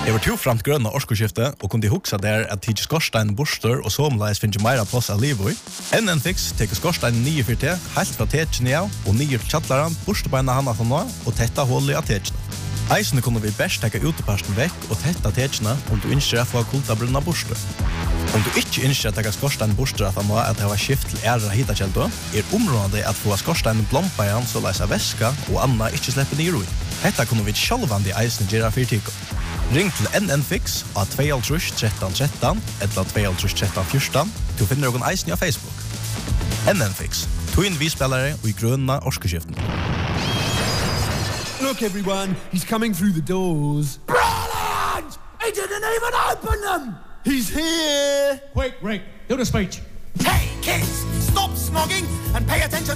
Jeg var to framt grønne årskoskifte, og kunne huksa der at tidsi skorstein borster og somleis finnes meira plass av livet. NN Fix teker skorstein 9 for te, helt fra tekene av, og 9 til kjattlaran, borstebeina hana fra nå, og tetta hullet av tekene. Eisene kunne vi best teka uteparsten vekk og tetta tekene om du ønsker å få kultabrunna borster. Om du ikke ønsker å teka skorstein borster at han må at det var skift til æra hitakjeldo, området at få skorstein blompa igjen så leis av væska og anna ikke slipper ned i. Hetta kunne vi sjálvandi eisene gjøre for tiko. Ring til NN Fix av 2 13 13 eller 2 13 14. Du finner noen eisen av Facebook. NN Fix. Twin V-spillere og i grønna årskeskiften. Look everyone, he's coming through the doors. Brilliant! He didn't even open them! He's here! Quick, Rick, do the speech. Hey kids, stop snogging and pay attention